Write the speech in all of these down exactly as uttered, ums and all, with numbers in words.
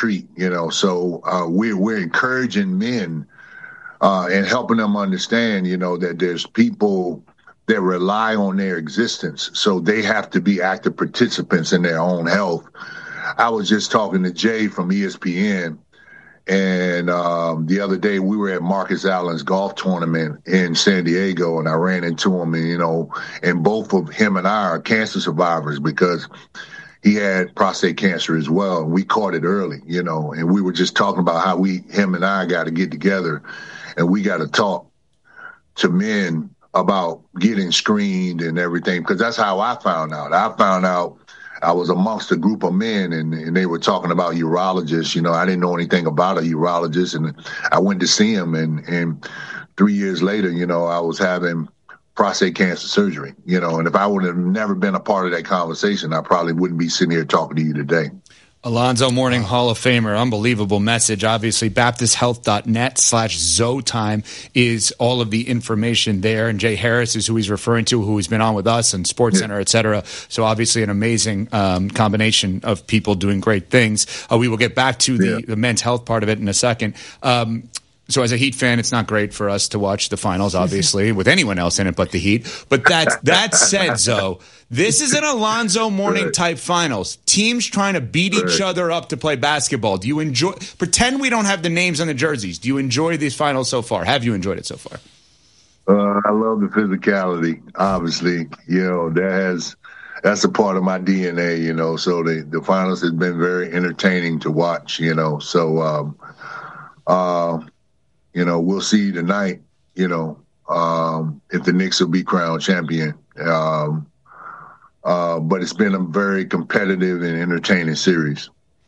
treat, you know. So uh, we're, we're encouraging men uh, and helping them understand, you know, that there's people that rely on their existence. So they have to be active participants in their own health. I was just talking to Jay from E S P N, and um, the other day we were at Marcus Allen's golf tournament in San Diego, and I ran into him, and, you know, and both of him and I are cancer survivors because he had prostate cancer as well, and we caught it early, you know, and we were just talking about how we, him and I got to get together, and we got to talk to men about getting screened and everything, because that's how I found out. I found out I was amongst a group of men, and, and they were talking about urologists. You know, I didn't know anything about a urologist, and I went to see him, and, and three years later, you know, I was having prostate cancer surgery, you know, and if I would have never been a part of that conversation, I probably wouldn't be sitting here talking to you today. Alonzo Mourning, Hall of Famer, unbelievable message. Obviously, Baptist Health dot net slash Zotime is all of the information there. And Jay Harris is who he's referring to, who has been on with us and SportsCenter, yeah. et cetera. So obviously an amazing um, combination of people doing great things. Uh, we will get back to the, yeah. the men's health part of it in a second. Um, So as a Heat fan, it's not great for us to watch the finals, obviously, with anyone else in it but the Heat. But that that said, Zoe, this is an Alonzo Mourning type finals. Teams trying to beat each other up to play basketball. Do you enjoy? Pretend we don't have the names on the jerseys. Do you enjoy these finals so far? Have you enjoyed it so far? Uh, I love the physicality. Obviously, you know that has that's a part of my D N A. You know, so the the finals has been very entertaining to watch. You know, so. Um, uh, You know, we'll see tonight, you know, um, if the Knicks will be crowned champion. Um, uh, but it's been a very competitive and entertaining series.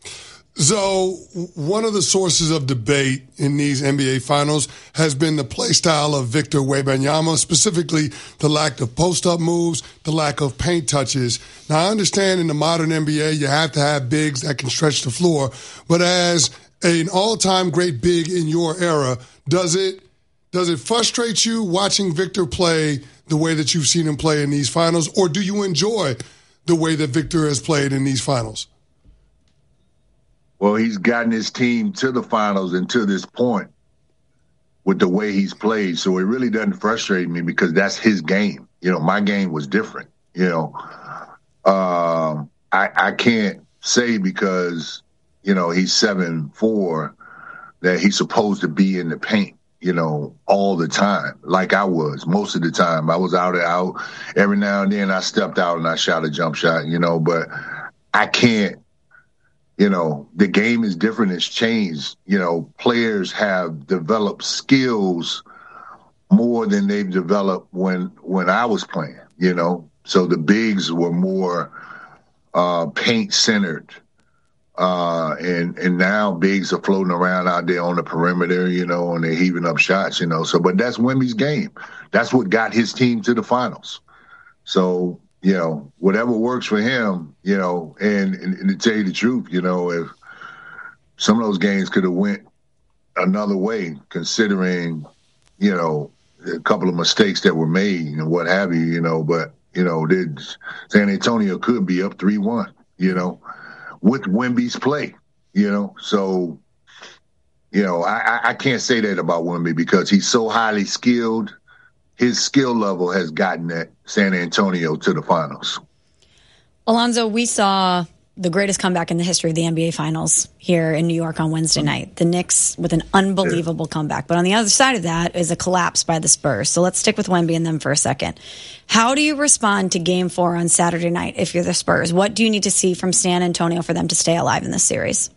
So one of the sources of debate in these N B A finals has been the play style of Victor Wembanyama, specifically the lack of post-up moves, the lack of paint touches. Now, I understand in the modern N B A you have to have bigs that can stretch the floor, but as an all-time great big in your era, does it does it frustrate you watching Victor play the way that you've seen him play in these finals, or do you enjoy the way that Victor has played in these finals? Well, he's gotten his team to the finals and to this point with the way he's played, so it really doesn't frustrate me because that's his game. You know, my game was different. You know, um, I, I can't say because – you know, he's seven four, that he's supposed to be in the paint, you know, all the time, like I was most of the time. I was out and out. Every now and then I stepped out and I shot a jump shot, you know, but I can't, you know, the game is different. It's changed. You know, players have developed skills more than they've developed when, when I was playing, you know. So the bigs were more uh, paint-centered. Uh, and, and now bigs are floating around out there on the perimeter, you know, and they're heaving up shots, you know. So, but that's Wemby's game. That's what got his team to the finals. So, you know, whatever works for him, you know, and, and, and to tell you the truth, you know, if some of those games could have went another way, considering, you know, a couple of mistakes that were made and what have you, you know, but, you know, San Antonio could be up three one, you know, with Wemby's play, you know. So, you know, I, I can't say that about Wemby because he's so highly skilled. His skill level has gotten that San Antonio to the finals. Alonzo, we saw the greatest comeback in the history of the N B A Finals here in New York on Wednesday night. The Knicks with an unbelievable yeah. comeback. But on the other side of that is a collapse by the Spurs. So let's stick with Wemby and them for a second. How do you respond to Game four on Saturday night if you're the Spurs? What do you need to see from San Antonio for them to stay alive in this series?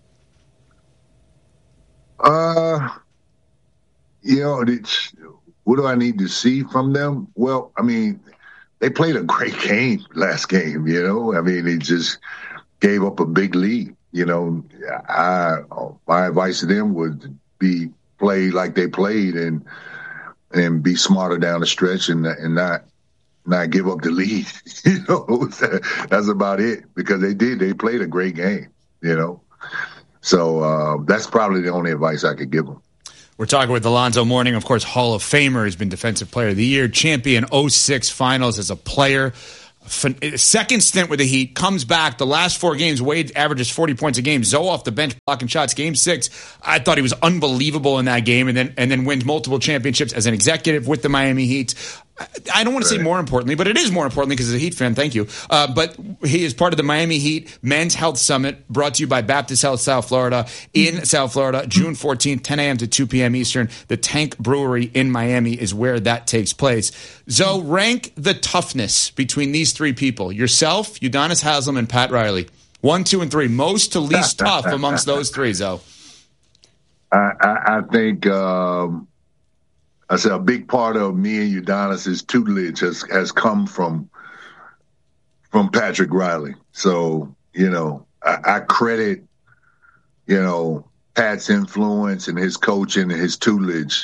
Uh, you know, it's, what do I need to see from them? Well, I mean, they played a great game last game, you know. I mean, they just gave up a big lead. You know, I my advice to them would be play like they played and and be smarter down the stretch and and not not give up the lead. You know, that's about it because they did. They played a great game. You know, so uh, that's probably the only advice I could give them. We're talking with Alonzo Mourning, of course, Hall of Famer. He's been Defensive Player of the Year, champion oh six Finals as a player. Second stint with the Heat, comes back. The last four games, Wade averages forty points a game. Zoe off the bench blocking shots. Game six, I thought he was unbelievable in that game, and then and then wins multiple championships as an executive with the Miami Heat. I don't want to say more importantly, but it is more importantly because as a Heat fan, thank you. Uh, but he is part of the Miami Heat Men's Health Summit brought to you by Baptist Health South Florida in South Florida, June fourteenth, ten a.m. to two p.m. Eastern. The Tank Brewery in Miami is where that takes place. Zoe, rank the toughness between these three people. Yourself, Udonis Haslem, and Pat Riley. One, two, and three. Most to least tough amongst those three, Zoe. I, I, I think... Um... I said a big part of me and Udonis's tutelage has, has come from from Patrick Riley. So, you know, I, I credit, you know, Pat's influence and his coaching and his tutelage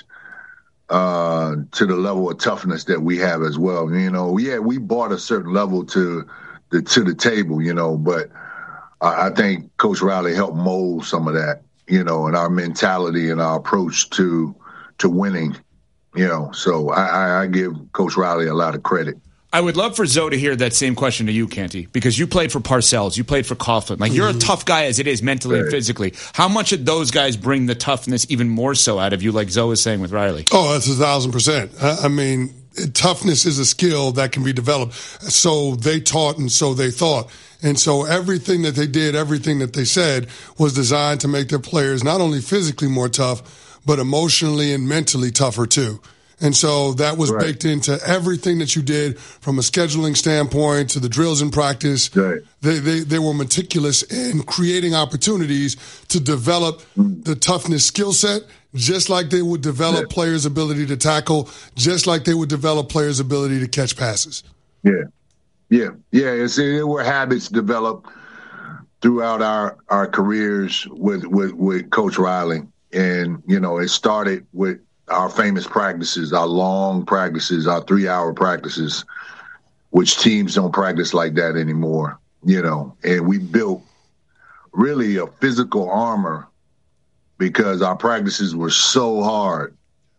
uh, to the level of toughness that we have as well. You know, yeah, we brought a certain level to the to the table, you know, but I, I think Coach Riley helped mold some of that, you know, and our mentality and our approach to to winning. You know, so I, I give Coach Riley a lot of credit. I would love for Zoe to hear that same question to you, Canty, because you played for Parcells, you played for Coughlin. Like, you're a tough guy as it is mentally right. and physically. How much did those guys bring the toughness even more so out of you, like Zoe was saying with Riley? Oh, that's a thousand percent. I mean, toughness is a skill that can be developed. So they taught and so they thought. And so everything that they did, everything that they said was designed to make their players not only physically more tough, but emotionally and mentally tougher too. And so that was right. baked into everything that you did from a scheduling standpoint to the drills in practice. Right. They, they, they were meticulous in creating opportunities to develop mm. the toughness skill set, just like they would develop yeah. players' ability to tackle, just like they would develop players' ability to catch passes. Yeah. Yeah. Yeah. It's, it were habits developed throughout our, our careers with, with, with Coach Riley. And, you know, it started with our famous practices, our long practices, our three-hour practices, which teams don't practice like that anymore, you know. And we built really a physical armor because our practices were so hard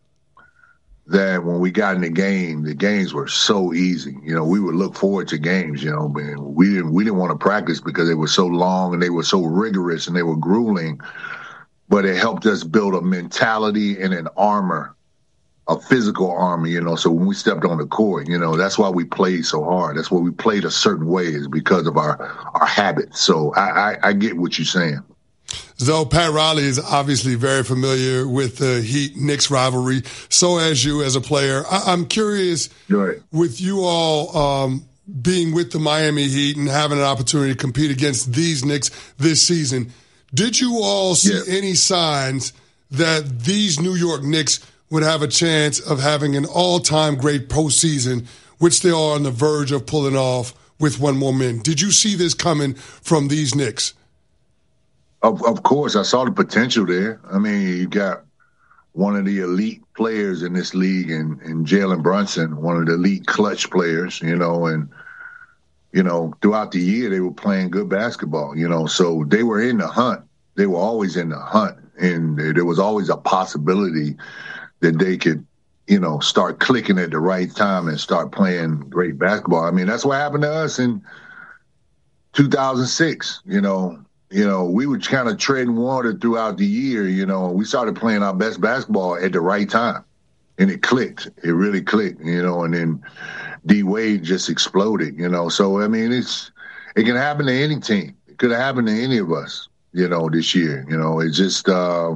that when we got in the game, the games were so easy. You know, we would look forward to games, you know, but we didn't, we didn't want to practice because they were so long and they were so rigorous and they were grueling. But it helped us build a mentality and an armor, a physical armor, you know. So when we stepped on the court, you know, that's why we played so hard. That's why we played a certain way, is because of our, our habits. So I, I, I get what you're saying. So Pat Riley is obviously very familiar with the Heat-Knicks rivalry. So as you as a player, I, I'm curious right. with you all um, being with the Miami Heat and having an opportunity to compete against these Knicks this season, did you all see yeah. any signs that these New York Knicks would have a chance of having an all-time great postseason, which they are on the verge of pulling off with one more win? Did you see this coming from these Knicks? Of, of course, I saw the potential there. I mean, you got one of the elite players in this league, and, and Jalen Brunson, one of the elite clutch players, you know, and you know, throughout the year, they were playing good basketball, you know, so they were in the hunt. They were always in the hunt, and there was always a possibility that they could, you know, start clicking at the right time and start playing great basketball. I mean, that's what happened to us in two thousand six, you know. You know, we were kind of treading water throughout the year, you know. We started playing our best basketball at the right time, and it clicked. It really clicked, you know, and then D Wade just exploded, you know. So, I mean, it's it can happen to any team. It could have happened to any of us, you know, this year. You know, it just uh,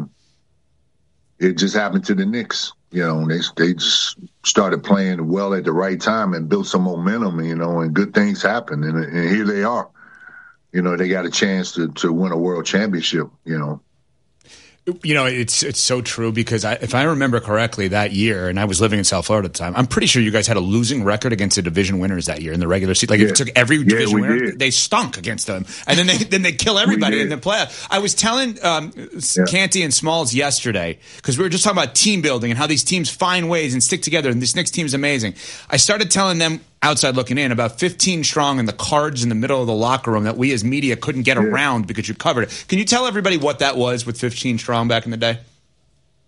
it just happened to the Knicks. You know, they they just started playing well at the right time and built some momentum, you know, and good things happened. And, and here they are. You know, they got a chance to, to win a world championship, you know. You know, it's it's so true because I, if I remember correctly that year, and I was living in South Florida at the time, I'm pretty sure you guys had a losing record against the division winners that year in the regular season. Like yeah. if you took every yeah, division winner, did. they stunk against them, and then they then they kill everybody in the playoffs. I was telling um, yeah. Canty and Smalls yesterday because we were just talking about team building and how these teams find ways and stick together, and this Knicks team is amazing. I started telling them, outside looking in, about fifteen strong and the cards in the middle of the locker room that we as media couldn't get yeah. around because you covered it. Can you tell everybody what that was with fifteen strong back in the day?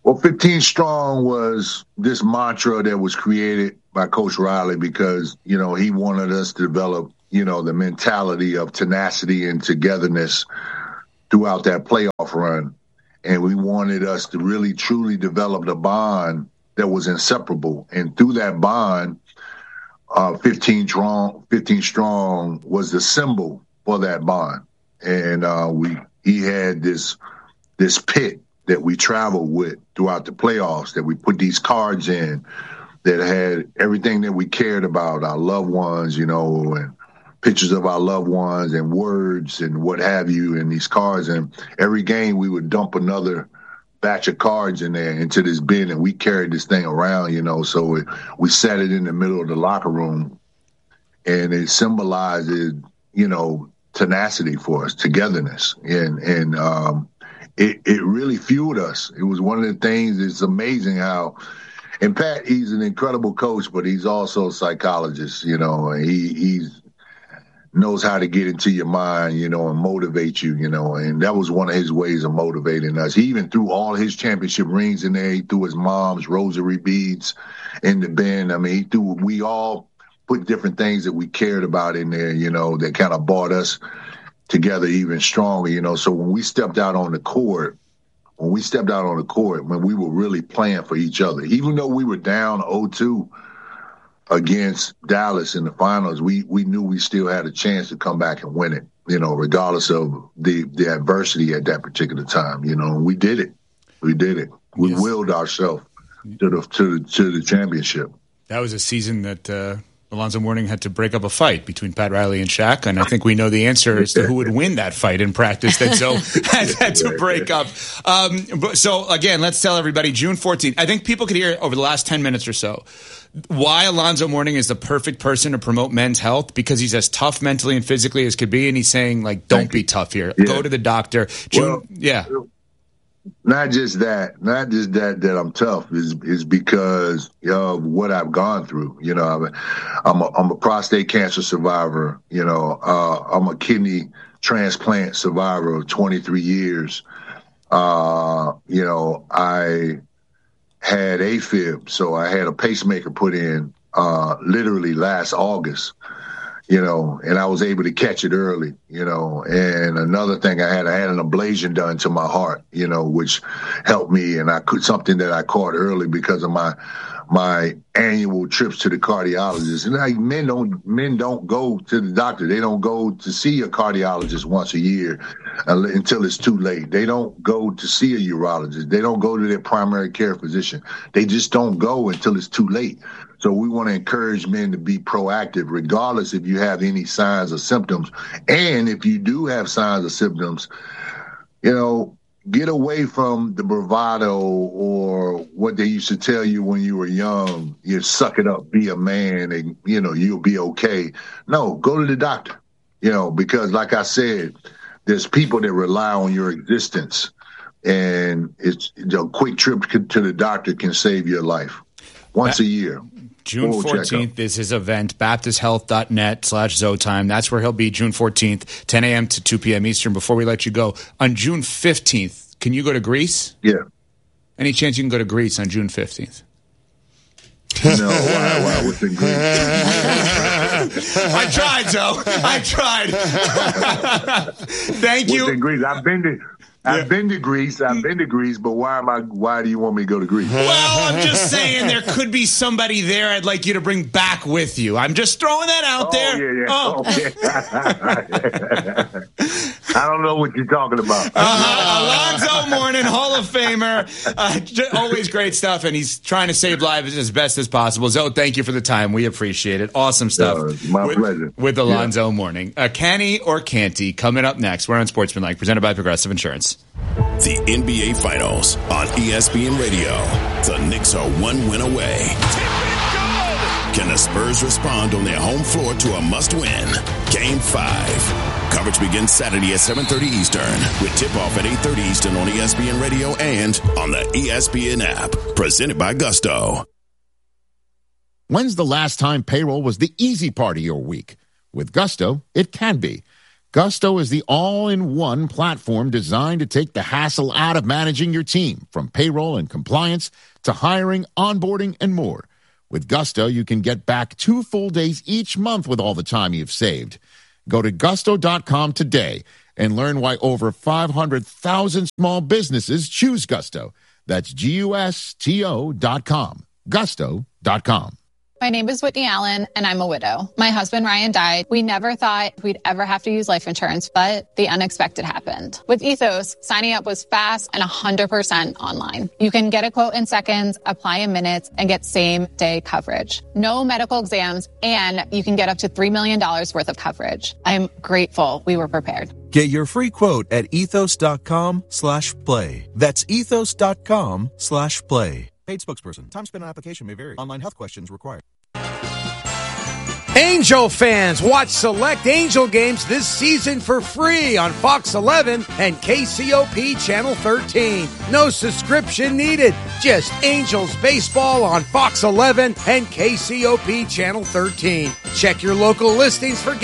Well, fifteen strong was this mantra that was created by Coach Riley because, you know, he wanted us to develop, you know, the mentality of tenacity and togetherness throughout that playoff run. And we wanted us to really, truly develop the bond that was inseparable. And through that bond, uh, fifteen strong, fifteen strong was the symbol for that bond. And uh, we he had this this pit that we traveled with throughout the playoffs, that we put these cards in that had everything that we cared about, our loved ones, you know, and pictures of our loved ones and words and what have you in these cards. And every game we would dump another batch of cards in there into this bin, and we carried this thing around, you know. So it, we set it in the middle of the locker room, and it symbolizes, you know, tenacity for us, togetherness. And, and, um, It, it really fueled us. It was one of the things. It's amazing how, and Pat, he's an incredible coach, but he's also a psychologist. You know, he he's knows how to get into your mind, you know, and motivate you. You know, and that was one of his ways of motivating us. He even threw all his championship rings in there. He threw his mom's rosary beads in the bin. I mean, he threw. We all put different things that we cared about in there. You know, that kind of brought us together even stronger, you know. So when we stepped out on the court, when we stepped out on the court, when we were really playing for each other, even though we were down oh two against Dallas in the finals, we we knew we still had a chance to come back and win it, you know, regardless of the the adversity at that particular time, you know. And we did it. We did it. We yes. willed ourselves to the to the, to the championship. That was a season that uh Alonzo Mourning had to break up a fight between Pat Riley and Shaq, and I think we know the answer as to who would win that fight in practice that Zoe had, had to break up. Um, but, so, again, let's tell everybody, June fourteenth. I think people could hear over the last ten minutes or so why Alonzo Mourning is the perfect person to promote men's health, because he's as tough mentally and physically as could be, and he's saying, like, don't be tough here. Yeah. Go to the doctor. June, well, yeah. Not just that, not just that, that I'm tough is, is because of what I've gone through. You know, I'm a, I'm a, I'm a prostate cancer survivor. You know, uh, I'm a kidney transplant survivor of twenty-three years. Uh, you know, I had AFib, so I had a pacemaker put in, uh, literally last August. You know, and I was able to catch it early, you know. And another thing I had, I had an ablation done to my heart, you know, which helped me. And I could, something that I caught early because of my, my annual trips to the cardiologist. And like, men don't, men don't go to the doctor. They don't go to see a cardiologist once a year until it's too late. They don't go to see a urologist. They don't go to their primary care physician. They just don't go until it's too late. So we want to encourage men to be proactive, regardless if you have any signs or symptoms. And if you do have signs or symptoms, you know, get away from the bravado or what they used to tell you when you were young. You suck it up, be a man, and, you know, you'll be okay. No, go to the doctor, you know, because like I said, there's people that rely on your existence, and it's, you know, a quick trip to the doctor can save your life once a year. June fourteenth is his event, baptist health dot net slash Zotime. That's where he'll be, June fourteenth, ten a.m. to two p.m. Eastern. Before we let you go, on June fifteenth, can you go to Greece? Yeah. Any chance you can go to Greece on June fifteenth? No, why, why was in Greece? I tried, Joe. I tried. Thank you. What's in Greece? I've been to... I've yeah. been to Greece. I've been to Greece, but why am I? Why do you want me to go to Greece? Well, I'm just saying there could be somebody there I'd like you to bring back with you. I'm just throwing that out oh, there. Yeah, yeah. Oh, okay. I don't know what you're talking about. Uh, Alonzo Mourning, Hall of Famer, uh, always great stuff, and he's trying to save lives as best as possible. Zoe, thank you for the time. We appreciate it. Awesome stuff. Uh, my with, pleasure. With Alonzo yeah. Mourning, uh, Canny or Canty coming up next. We're on Sportsmanlike, presented by Progressive Insurance. The N B A Finals on E S P N Radio. The Knicks are one win away. Can the Spurs respond on their home floor to a must-win? Game five. Coverage begins Saturday at seven thirty Eastern with tip-off at eight thirty Eastern on E S P N Radio and on the E S P N app. Presented by Gusto. When's the last time payroll was the easy part of your week? With Gusto, it can be. Gusto is the all-in-one platform designed to take the hassle out of managing your team, from payroll and compliance to hiring, onboarding, and more. With Gusto, you can get back two full days each month with all the time you've saved. Go to gusto dot com today and learn why over five hundred thousand small businesses choose Gusto. That's G U S T O dot com. gusto dot com. My name is Whitney Allen, and I'm a widow. My husband, Ryan, died. We never thought we'd ever have to use life insurance, but the unexpected happened. With Ethos, signing up was fast and one hundred percent online. You can get a quote in seconds, apply in minutes, and get same-day coverage. No medical exams, and you can get up to three million dollars worth of coverage. I'm grateful we were prepared. Get your free quote at ethos dot com slash play. That's ethos dot com slash play. Paid spokesperson. Time spent on application may vary. Online health questions required. Angel fans, watch select Angel games this season for free on Fox eleven and K C O P Channel thirteen. No subscription needed. Just Angels baseball on Fox eleven and K C O P Channel thirteen. Check your local listings for